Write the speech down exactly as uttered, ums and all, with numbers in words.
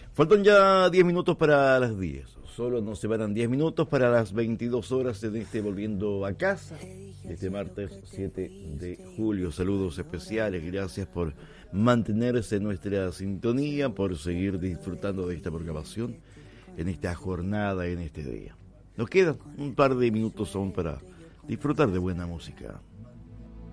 Faltan ya diez minutos para las diez. Solo nos separan diez minutos para las veintidós horas en este Volviendo a Casa. Este martes siete de julio. Saludos especiales. Gracias por mantenerse en nuestra sintonía, por seguir disfrutando de esta programación en esta jornada, en este día. Nos quedan un par de minutos aún para disfrutar de buena música.